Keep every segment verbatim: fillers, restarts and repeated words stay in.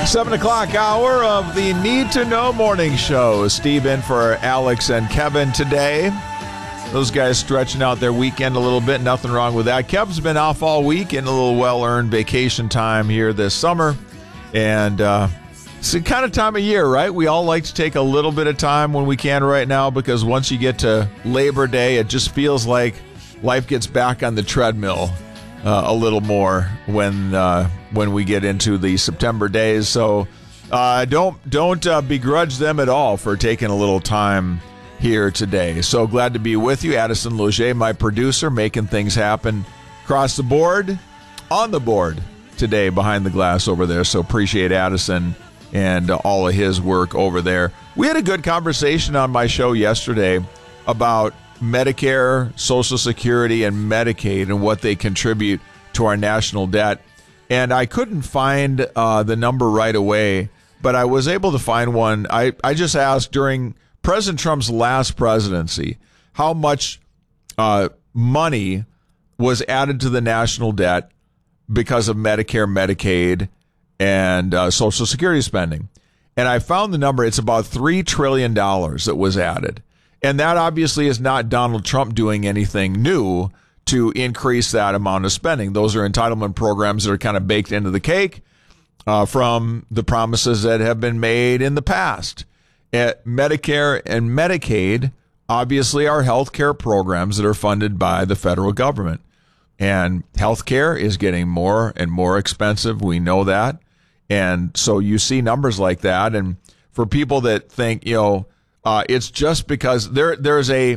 seven o'clock hour of the Need to Know Morning Show. Steve in for Alex and Kevin today. Those guys stretching out their weekend a little bit. Nothing wrong with that. Kev's been off all week in a little well-earned vacation time here this summer. And uh, it's the kind of time of year, right? We all like to take a little bit of time when we can right now, because once you get to Labor Day, it just feels like life gets back on the treadmill uh, a little more when uh, when we get into the September days. So uh, don't don't uh, begrudge them at all for taking a little time here today. So glad to be with you. Addison Loger, my producer, making things happen across the board, on the board today behind the glass over there. So appreciate Addison and uh, all of his work over there. We had a good conversation on my show yesterday about Medicare, Social Security, and Medicaid and what they contribute to our national debt. And I couldn't find uh, the number right away, but I was able to find one. I, I just asked during President Trump's last presidency how much uh, money was added to the national debt because of Medicare, Medicaid, and uh, Social Security spending. And I found the number. It's about three trillion dollars that was added. And that obviously is not Donald Trump doing anything new to increase that amount of spending. Those are entitlement programs that are kind of baked into the cake uh, from the promises that have been made in the past. At Medicare and Medicaid, obviously, are health care programs that are funded by the federal government. And health care is getting more and more expensive. We know that. And so you see numbers like that. And for people that think, you know, uh, it's just because there there's a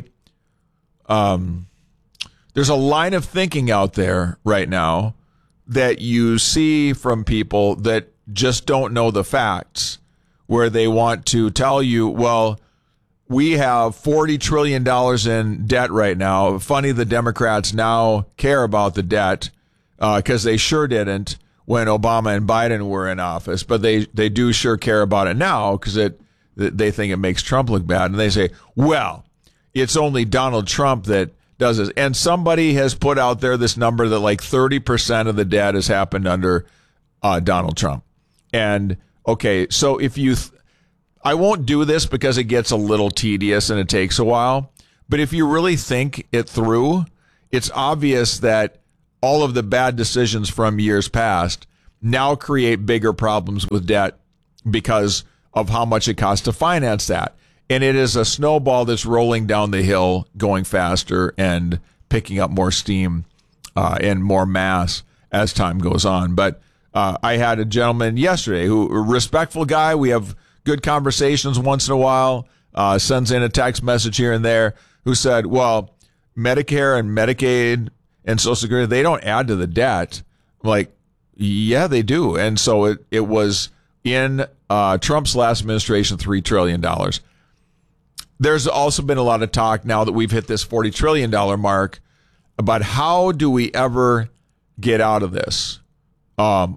um, there's a line of thinking out there right now that you see from people that just don't know the facts, where they want to tell you, well, we have forty trillion dollars in debt right now. Funny the Democrats now care about the debt because uh, they sure didn't when Obama and Biden were in office, but they, they do sure care about it now because it they think it makes Trump look bad. And they say, well, it's only Donald Trump that does this. And somebody has put out there this number that like thirty percent of the debt has happened under uh, Donald Trump. And okay, so if you, th- I won't do this because it gets a little tedious and it takes a while, but if you really think it through, it's obvious that all of the bad decisions from years past now create bigger problems with debt because of how much it costs to finance that. And it is a snowball that's rolling down the hill, going faster and picking up more steam uh, and more mass as time goes on. But Uh, I had a gentleman yesterday who, a respectful guy. We have good conversations once in a while, uh, sends in a text message here and there, who said, well, Medicare and Medicaid and Social Security, they don't add to the debt. I'm like, yeah, they do. And so it, it was in uh, Trump's last administration, three trillion dollars. There's also been a lot of talk now that we've hit this forty trillion dollars mark about how do we ever get out of this? Um,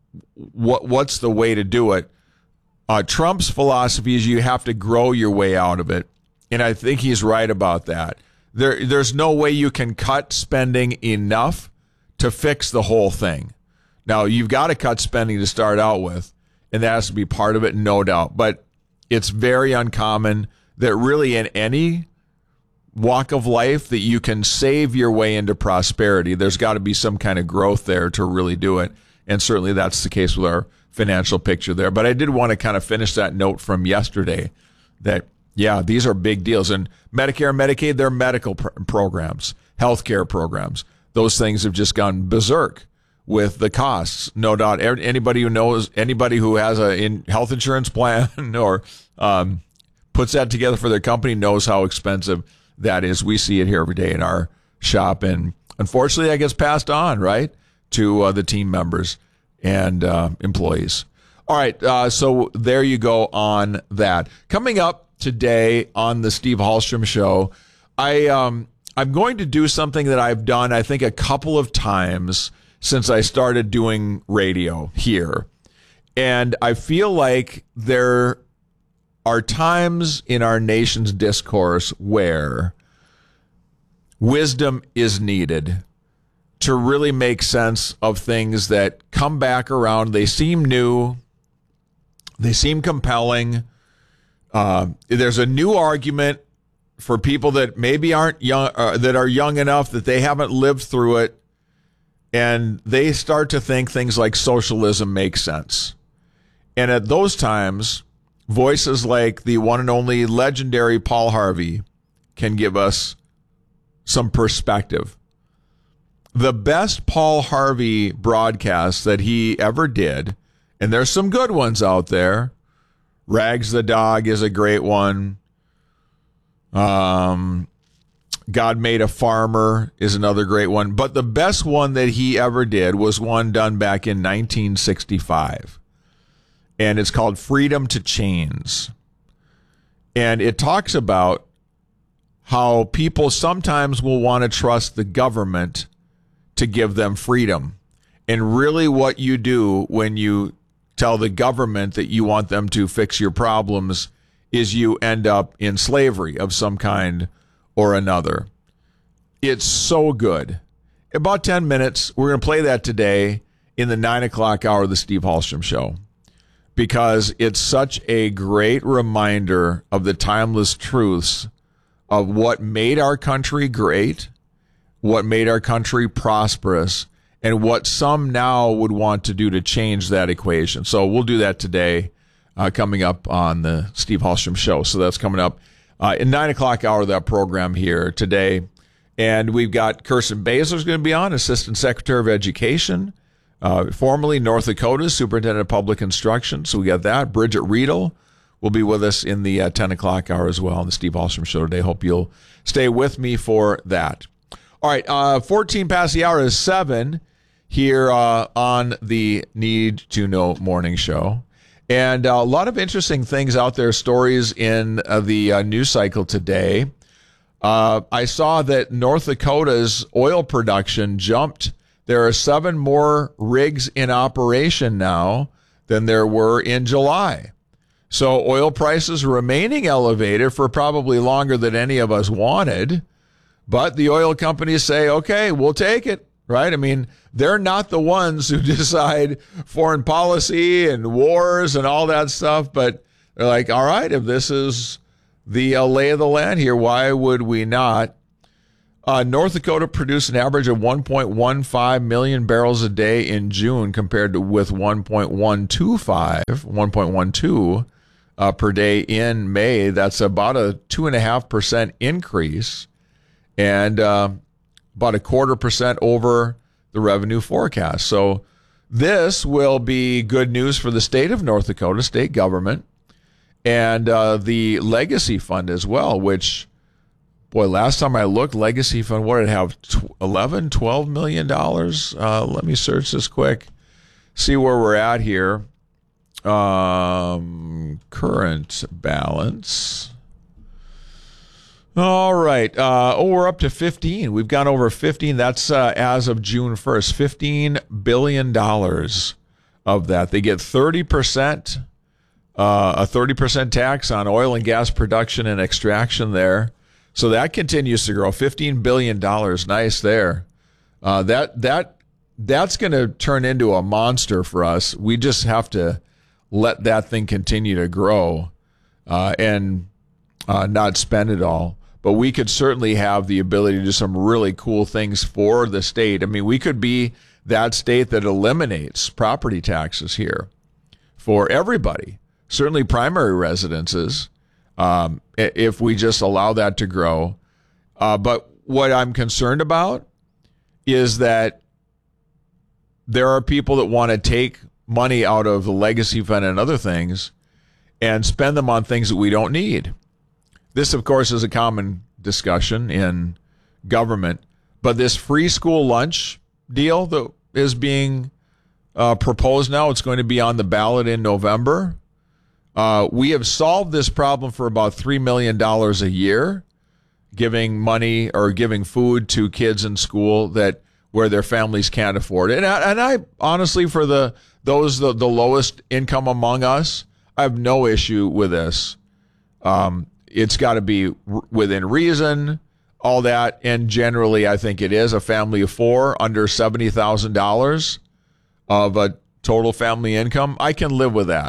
what what's the way to do it? Uh, Trump's philosophy is you have to grow your way out of it, and I think he's right about that. There, there's no way you can cut spending enough to fix the whole thing. Now, you've got to cut spending to start out with, and that has to be part of it, no doubt. But it's very uncommon that really in any walk of life that you can save your way into prosperity. There's got to be some kind of growth there to really do it. And certainly that's the case with our financial picture there. But I did want to kind of finish that note from yesterday that, yeah, these are big deals. And Medicare and Medicaid, they're medical pr- programs, healthcare programs. Those things have just gone berserk with the costs. No doubt. Anybody who knows, anybody who has a in health insurance plan or um, puts that together for their company knows how expensive that is. We see it here every day in our shop. And unfortunately, that gets passed on, right, to uh, the team members and uh, employees. All right, uh, so there you go on that. Coming up today on the Steve Hallstrom Show, I, um, I'm going to do something that I've done, I think, a couple of times since I started doing radio here. And I feel like there are times in our nation's discourse where wisdom is needed to really make sense of things that come back around. They seem new. They seem compelling. Uh, there's a new argument for people that maybe aren't young, uh, that are young enough that they haven't lived through it, and they start to think things like socialism make sense. And at those times, voices like the one and only legendary Paul Harvey can give us some perspective. The best Paul Harvey broadcast that he ever did, and there's some good ones out there. Rags the Dog is a great one. Um, God Made a Farmer is another great one. But the best one that he ever did was one done back in nineteen sixty-five. And it's called Freedom to Chains. And it talks about how people sometimes will want to trust the government to give them freedom. And really what you do when you tell the government that you want them to fix your problems is you end up in slavery of some kind or another. It's so good. About ten minutes, we're going to play that today in the nine o'clock hour of the Steve Hallstrom Show, because it's such a great reminder of the timeless truths of what made our country great, what made our country prosperous, and what some now would want to do to change that equation. So we'll do that today, uh, coming up on the Steve Hallstrom Show. So that's coming up uh, in nine o'clock hour of that program here today. And we've got Kirsten Baszler's going to be on, Assistant Secretary of Education, uh, formerly North Dakota's Superintendent of Public Instruction. So we got that. Bridget Riedel will be with us in the uh, ten o'clock hour as well on the Steve Hallstrom Show today. Hope you'll stay with me for that. All right, uh, fourteen past the hour is seven here uh, on the Need to Know Morning Show. And uh, a lot of interesting things out there, stories in uh, the uh, news cycle today. Uh, I saw that North Dakota's oil production jumped. There are seven more rigs in operation now than there were in July. So oil prices remaining elevated for probably longer than any of us wanted. But the oil companies say, okay, we'll take it, right? I mean, they're not the ones who decide foreign policy and wars and all that stuff. But they're like, all right, if this is the uh, lay of the land here, why would we not? Uh, North Dakota produced an average of one point one five million barrels a day in June compared to with one point one two five, one point one two uh, per day in May. That's about a two point five percent increase and uh, about a quarter percent over the revenue forecast. So this will be good news for the state of North Dakota, state government, and uh, the Legacy Fund as well, which, boy, last time I looked, Legacy Fund, what did it have, eleven, twelve million dollars? Uh, let me search this quick, see where we're at here. Um, current balance. All right. Uh, oh, we're up to fifteen. We've gone over fifteen. That's uh, as of June first, fifteen billion dollars of that. They get thirty percent, uh, a thirty percent tax on oil and gas production and extraction there. So that continues to grow. fifteen billion dollars. Nice there. Uh, that, that, that's going to turn into a monster for us. We just have to let that thing continue to grow uh, and uh, not spend it all. But we could certainly have the ability to do some really cool things for the state. I mean, we could be that state that eliminates property taxes here for everybody, certainly primary residences, um, if we just allow that to grow. Uh, but what I'm concerned about is that there are people that want to take money out of the Legacy Fund and other things and spend them on things that we don't need. This, of course, is a common discussion in government, but this free school lunch deal that is being uh, proposed now, it's going to be on the ballot in November. Uh, we have solved this problem for about three million dollars a year, giving money or giving food to kids in school that where their families can't afford it. And I, and I honestly, for the those the, the lowest income among us, I have no issue with this. Um, it's got to be r- within reason, all that. And generally, I think it is a family of four under seventy thousand dollars of a total family income. I can live with that.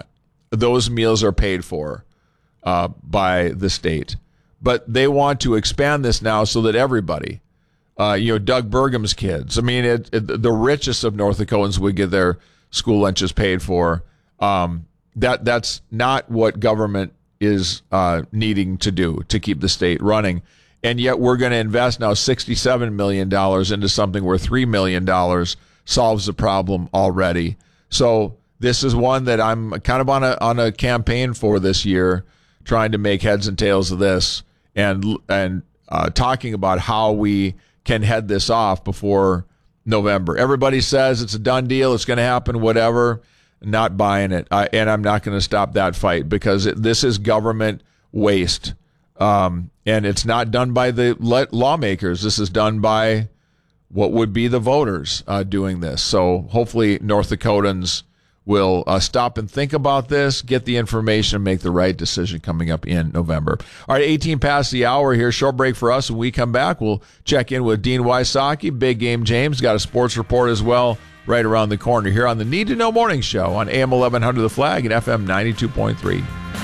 those meals are paid for uh, by the state. But they want to expand this now so that everybody, uh, you know, Doug Burgum's kids, I mean, it, it, the richest of North Dakotans would get their school lunches paid for. Um, that that's not what government is uh, needing to do to keep the state running. And yet we're going to invest now sixty-seven million dollars into something where three million dollars solves the problem already. So this is one that I'm kind of on a on a campaign for this year, trying to make heads and tails of this and and uh, talking about how we can head this off before November. Everybody says it's a done deal, it's going to happen, whatever. Not buying it, I, and I'm not going to stop that fight because it, this is government waste, um, and it's not done by the lawmakers. This is done by what would be the voters uh, doing this. So hopefully North Dakotans will uh, stop and think about this, get the information, and make the right decision coming up in November. All right, eighteen past the hour here. Short break for us. When we come back, we'll check in with Dean Wysocki. Big Game James got a sports report as well right around the corner here on the Need to Know Morning Show on A M eleven hundred The Flag and F M ninety-two point three.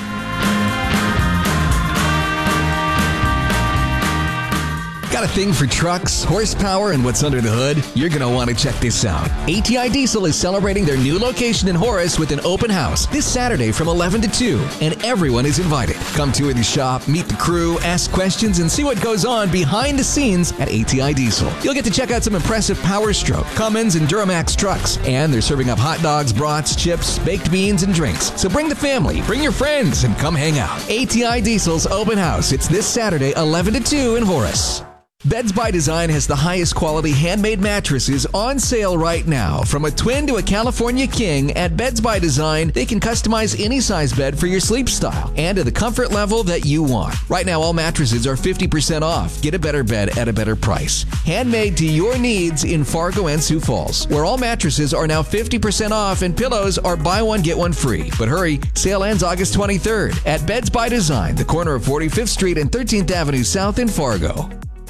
Got a thing for trucks, horsepower, and what's under the hood? You're going to want to check this out. A T I Diesel is celebrating their new location in Horace with an open house this Saturday from eleven to two, and everyone is invited. Come tour the shop, meet the crew, ask questions, and see what goes on behind the scenes at A T I Diesel. You'll get to check out some impressive Power Stroke, Cummins, and Duramax trucks, and they're serving up hot dogs, brats, chips, baked beans, and drinks. So bring the family, bring your friends, and come hang out. A T I Diesel's open house. It's this Saturday, eleven to two in Horace. Beds by Design has the highest quality handmade mattresses on sale right now. From a twin to a California king, at Beds by Design, they can customize any size bed for your sleep style and to the comfort level that you want. Right now, all mattresses are fifty percent off. Get a better bed at a better price. Handmade to your needs in Fargo and Sioux Falls, where all mattresses are now fifty percent off and pillows are buy one, get one free. But hurry, sale ends August twenty-third at Beds by Design, the corner of forty-fifth Street and thirteenth Avenue South in Fargo.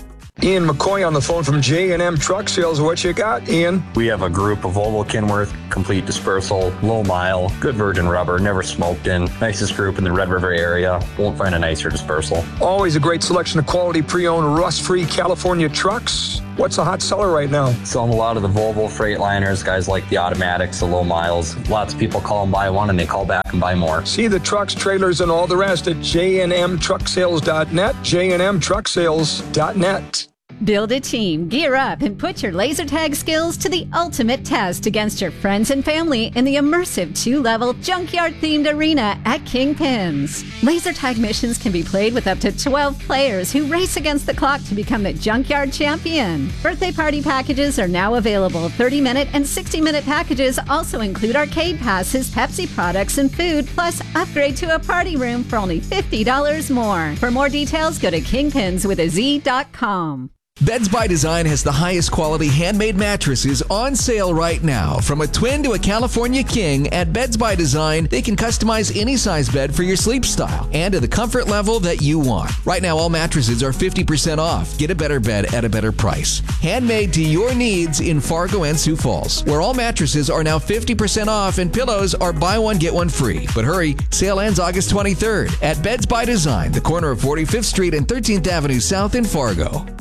Ian McCoy on the phone from J and M Truck Sales. What you got, Ian? We have a group of Volvo Kenworth, complete dispersal, low mile, good virgin rubber, never smoked in. Nicest group in the Red River area. Won't find a nicer dispersal. Always a great selection of quality pre-owned, rust-free California trucks. What's a hot seller right now? Selling a lot of the Volvo Freightliners, guys like the automatics, the low miles. Lots of people call and buy one, and they call back and buy more. See the trucks, trailers, and all the rest at J and M truck sales dot net, J and M truck sales dot net. Build a team, gear up, and put your laser tag skills to the ultimate test against your friends and family in the immersive two-level junkyard-themed arena at Kingpins. Laser tag missions can be played with up to twelve players who race against the clock to become the junkyard champion. Birthday party packages are now available. thirty-minute and sixty-minute packages also include arcade passes, Pepsi products, and food, plus upgrade to a party room for only fifty dollars more. For more details, go to kingpins with a z dot com. Beds by Design has the highest quality handmade mattresses on sale right now. From a twin to a California king, at Beds by Design, they can customize any size bed for your sleep style and to the comfort level that you want. Right now, all mattresses are fifty percent off. Get a better bed at a better price. Handmade to your needs in Fargo and Sioux Falls, where all mattresses are now fifty percent off and pillows are buy one, get one free. But hurry, sale ends August twenty-third at Beds by Design, the corner of forty-fifth Street and thirteenth Avenue South in Fargo.